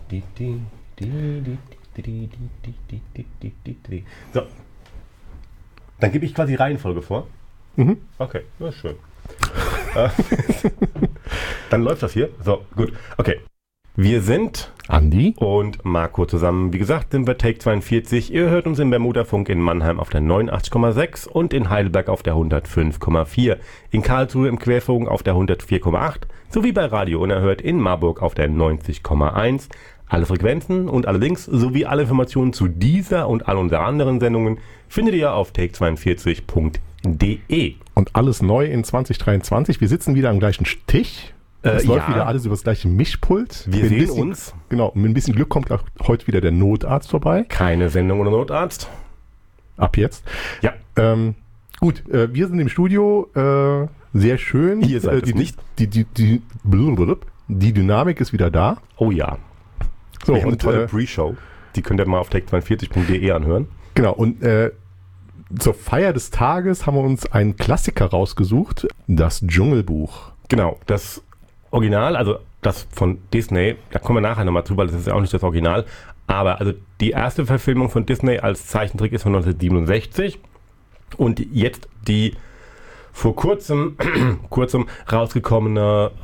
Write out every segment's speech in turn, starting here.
So. Dann gebe ich quasi Reihenfolge vor. Mhm. Okay, das ist schön. Dann läuft das hier. So, gut. Okay. Wir sind Andi und Marco zusammen. Wie gesagt, sind wir Take 42. Ihr hört uns im Bermuda-Funk in Mannheim auf der 89,6 und in Heidelberg auf der 105,4. In Karlsruhe im Querfunk auf der 104,8 sowie bei Radio Unerhört in Marburg auf der 90,1. Alle Frequenzen und alle Links sowie alle Informationen zu dieser und all unseren anderen Sendungen findet ihr auf take42.de. und alles neu in 2023. Wir sitzen wieder am gleichen Tisch. Es läuft wieder alles über das gleiche Mischpult. Wir sehen uns. Genau, mit ein bisschen Glück kommt auch heute wieder der Notarzt vorbei. Keine Sendung ohne Notarzt. Ab jetzt. Ja. Gut, wir sind im Studio. Sehr schön. Ihr seid es nicht. Die Dynamik ist wieder da. Oh ja. So, wir haben eine und tolle Pre-Show. Die könnt ihr mal auf take42.de anhören. genau, und zur Feier des Tages haben wir uns einen Klassiker rausgesucht. Das Dschungelbuch. Genau, das Original, also das von Disney, da kommen wir nachher nochmal drüber, das ist ja auch nicht das Original, aber also die erste Verfilmung von Disney als Zeichentrick ist von 1967 und jetzt die vor kurzem rausgekommene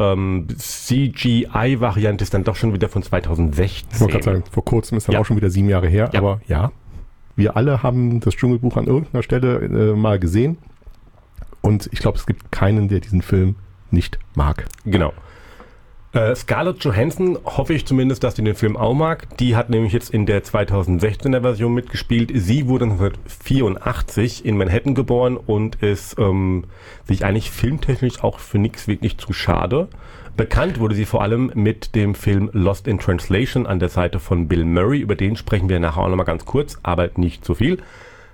CGI-Variante ist dann doch schon wieder von 2016. Ich wollte gerade sagen, vor kurzem ist dann auch schon wieder 7 Jahre her, aber ja, wir alle haben das Dschungelbuch an irgendeiner Stelle mal gesehen und ich glaube, es gibt keinen, der diesen Film nicht mag. Genau. Scarlett Johansson hoffe ich zumindest, dass die den Film auch mag. Die hat nämlich jetzt in der 2016er Version mitgespielt. Sie wurde 1984 in Manhattan geboren und ist sich eigentlich filmtechnisch auch für nichts wirklich zu schade. Bekannt wurde sie vor allem mit dem Film Lost in Translation an der Seite von Bill Murray. Über den sprechen wir nachher auch nochmal ganz kurz, aber nicht so viel.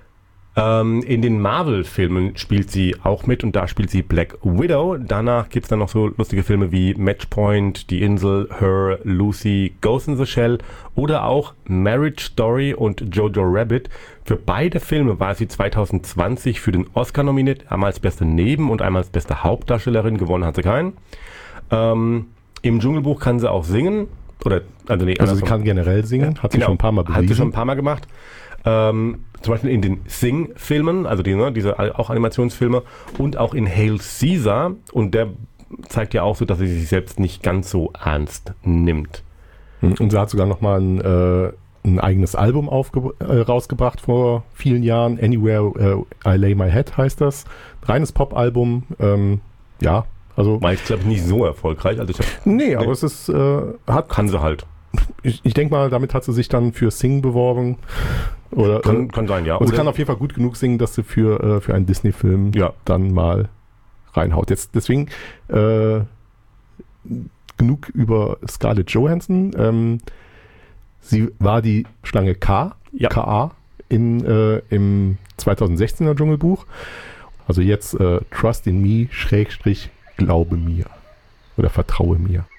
In den Marvel-Filmen spielt sie auch mit und da spielt sie Black Widow. Danach gibt es dann noch so lustige Filme wie Matchpoint, Die Insel, Her, Lucy, Ghost in the Shell oder auch Marriage Story und Jojo Rabbit. Für beide Filme war sie 2020 für den Oscar nominiert, einmal als beste Neben- und einmal als beste Hauptdarstellerin. Gewonnen hat sie keinen. Im Dschungelbuch kann sie auch singen. Also sie kann generell singen, hat sie schon ein paar Mal bewiesen. Hat sie schon ein paar Mal gemacht. Zum Beispiel in den Sing-Filmen, also diese auch Animationsfilme und auch in Hail Caesar. Und der zeigt ja auch so, dass sie sich selbst nicht ganz so ernst nimmt. Und sie hat sogar nochmal ein eigenes Album rausgebracht vor vielen Jahren. Anywhere I Lay My Head heißt das. Reines Pop-Album. Also war jetzt, glaube ich, nicht so erfolgreich. Also aber es ist kann sie halt. Ich denke mal, damit hat sie sich dann für Sing beworben. Oder, kann sein, ja. Und sie kann auf jeden Fall gut genug singen, dass sie für einen Disney-Film dann mal reinhaut. Jetzt deswegen genug über Scarlett Johansson. Sie war die Schlange K, K.A. im 2016er Dschungelbuch. Also jetzt Trust in Me / Glaube mir. Oder Vertraue mir.